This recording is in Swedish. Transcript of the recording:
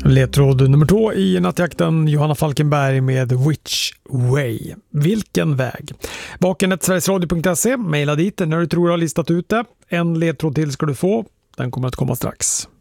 Ledtråd nummer 2 i nattjakten, Johanna Falkenberg med Which Way? Vilken väg? Vaken@sverigesradio.se, mejla dit när du tror du har listat ut det. En ledtråd till ska du få, den kommer att komma strax.